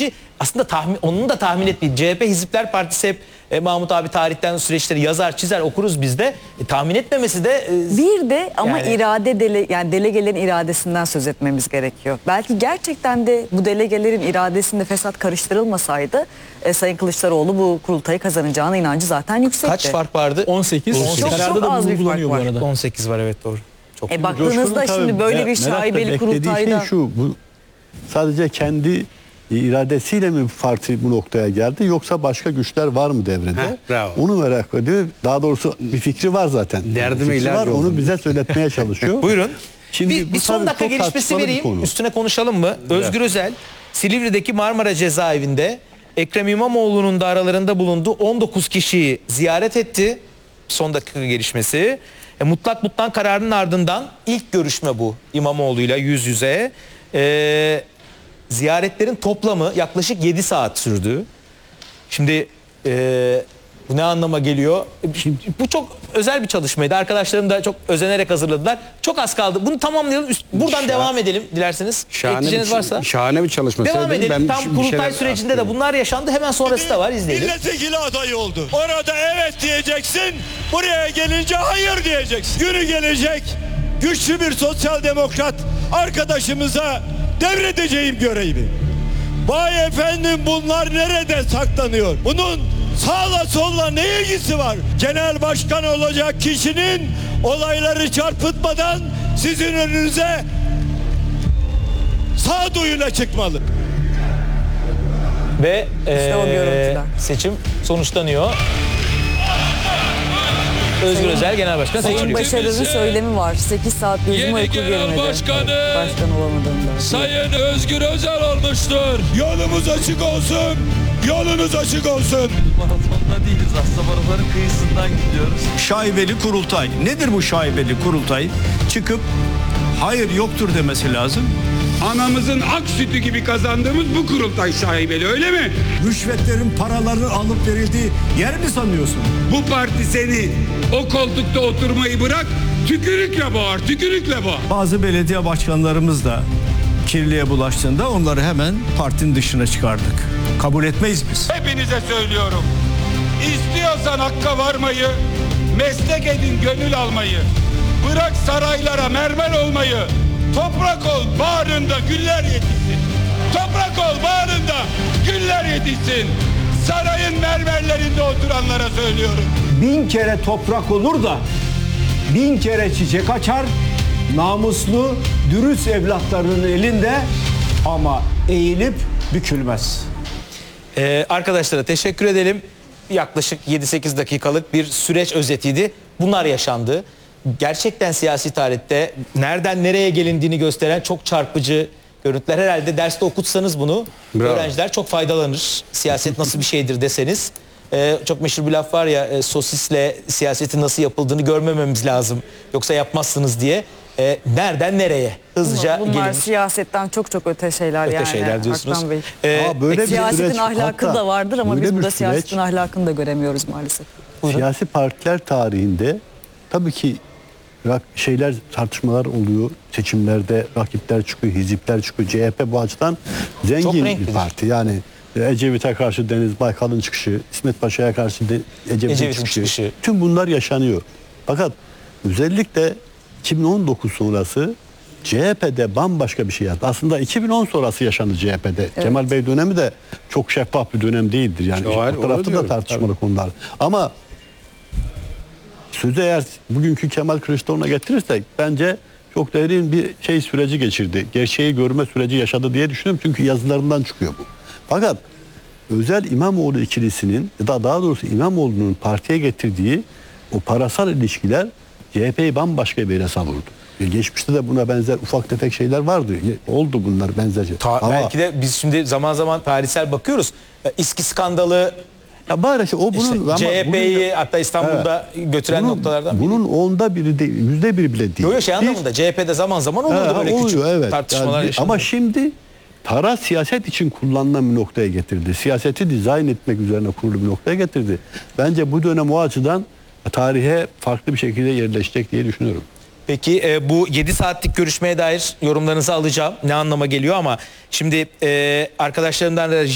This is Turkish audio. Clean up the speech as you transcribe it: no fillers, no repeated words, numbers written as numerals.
süreci aslında onun da tahmin ettiği CHP Hizipler Partisi hep Mahmut abi tarihten süreçleri yazar çizer okuruz biz de tahmin etmemesi de bir de ama yani, yani delegelerin iradesinden söz etmemiz gerekiyor. Belki gerçekten de bu delegelerin iradesinde fesat karıştırılmasaydı Sayın Kılıçdaroğlu bu kurultayı kazanacağına inancı zaten yüksekti. Kaç fark vardı? 18. Çok az bir fark var. Bu arada. 18 var, evet, doğru. Çok baktığınızda şimdi böyle bir şaibeli kurultayda şey şu, bu sadece kendi iradesiyle mi parti bu noktaya geldi, yoksa başka güçler var mı devrede? Bravo. Onu merak ediyor. Daha doğrusu bir fikri var zaten. Derdime Fikri var, ilave onu oldum. bize söyletmeye çalışıyor. Buyurun. Şimdi Bir son tabii dakika çok gelişmesi tartışmalı bir vereyim. konu. Üstüne konuşalım mı? Özgür Özel, Silivri'deki Marmara Cezaevinde Ekrem İmamoğlu'nun da aralarında bulunduğu 19 kişiyi ziyaret etti. Son dakika gelişmesi. Mutlak mutlak kararının ardından ilk görüşme bu İmamoğlu'yla yüz yüze. Ziyaretlerin toplamı yaklaşık 7 saat sürdü. Şimdi bu ne anlama geliyor? Bu çok özel bir çalışmaydı. Arkadaşlarım da çok özenerek hazırladılar. Çok az kaldı. Bunu tamamlayalım. Buradan devam edelim dilerseniz. Ekleyeceğiniz varsa. Şahane bir çalışma. Devam edelim. Ben Tam kurultay sürecinde de bunlar yaşandı. Hemen sonrası da var. İzleyelim. Milletvekili adayı oldu. Orada evet diyeceksin. Buraya gelince hayır diyeceksin. Günü gelecek. Güçlü bir sosyal demokrat arkadaşımıza devredeceğim görevi. Vay efendim, bunlar nerede saklanıyor? Bunun sağla solla ne ilgisi var? Genel başkan olacak kişinin olayları çarpıtmadan sizin önünüze sağduyuyla çıkmalı. Ve İşte o görüntüler. seçim sonuçlanıyor. Özgür Özel Genel Başkan Sayın seçiliyor. Başarı'nın söylemi var. 8 saat gözüm uyku girmedi. Başkan olamadığında. Sayın Özgür Özel olmuştur. Yolumuz açık olsun. Yolunuz açık olsun. Maratonda değiliz, aslında maratonun kıyısından gidiyoruz. Şaibeli kurultay. Nedir bu şaibeli kurultay? Çıkıp hayır yoktur demesi lazım. Anamızın ak sütü gibi kazandığımız bu kurultay şaibeli, öyle mi? Rüşvetlerin, paraların alıp verildiği yer mi sanıyorsun? Bu parti seni o koltukta oturmayı bırak, tükürükle boğar, tükürükle boğar. Bazı belediye başkanlarımız da kirliye bulaştığında onları hemen partinin dışına çıkardık. Kabul etmeyiz biz. Hepinize söylüyorum. İstiyorsan hakka varmayı, meslek edin gönül almayı. Bırak saraylara mermer olmayı. Toprak ol, bağrında güller yetişsin. Toprak ol, bağrında güller yetişsin. Sarayın mermerlerinde oturanlara söylüyorum. 1000 kere toprak olur da 1000 kere çiçek açar. Namuslu, dürüst evlatlarının elinde ama eğilip bükülmez. Arkadaşlara teşekkür edelim. Yaklaşık 7-8 dakikalık bir süreç özetiydi. Bunlar yaşandı. Gerçekten siyasi tarihte nereden nereye gelindiğini gösteren çok çarpıcı görüntüler. Herhalde derste okutsanız bunu öğrenciler çok faydalanır. Siyaset nasıl bir şeydir deseniz. Çok meşhur bir laf var ya, sosisle siyasetin nasıl yapıldığını görmememiz lazım. Yoksa yapmazsınız diye. Nereden nereye? Hızlıca Bunlar gelinir. siyasetten çok öte şeyler Öte yani. şeyler diyorsunuz. Hakan Bey. Böyle bir Siyasetin süreç, ahlakı hatta da vardır ama böyle biz bir burada süreç, siyasetin ahlakını da göremiyoruz maalesef. siyasi partiler tarihinde tabii ki tartışmalar oluyor. Seçimlerde rakipler çıkıyor, hizipler çıkıyor. CHP bu açıdan zengin bir parti. Yani Ecevit'e karşı Deniz Baykal'ın çıkışı, İsmet Paşa'ya karşı Ecevit'in çıkışı. Tüm bunlar yaşanıyor. Fakat özellikle 2019 sonrası CHP'de bambaşka bir şey yaptı. Aslında 2010 sonrası yaşandı CHP'de. Evet. Kemal Bey dönemi de çok şeffaf bir dönem değildir. Yani o tarafta da tartışmalı konular. Ama sözü eğer bugünkü Kemal Kılıçdaroğlu'na getirirsek bence çok derin bir süreci geçirdi. Gerçeği görme süreci yaşadı diye düşünüyorum. Çünkü yazılarından çıkıyor bu. Fakat Özel İmamoğlu ikilisinin ya da daha doğrusu İmamoğlu'nun partiye getirdiği o parasal ilişkiler CHP'yi bambaşka bir yere savurdu. Geçmişte de buna benzer ufak tefek şeyler vardı. Oldu bunlar benzerce. Belki de biz şimdi zaman zaman tarihsel bakıyoruz. İSKİ skandalı, ya bari o bunun CHP'yi hatta İstanbul'da götüren noktalardan biri. Bunun onda biri değil, %1 bile değil. Yok anlamında CHP'de zaman zaman olurdu böyle küçük tartışmalar yani, yaşandı. ama şimdi para siyaset için kullanılan bir noktaya getirdi. Siyaseti dizayn etmek üzerine kurulu bir noktaya getirdi. Bence bu dönem o açıdan tarihe farklı bir şekilde yerleşecek diye düşünüyorum. Peki bu 7 saatlik görüşmeye dair yorumlarınızı alacağım. Ne anlama geliyor ama şimdi arkadaşlarımdan da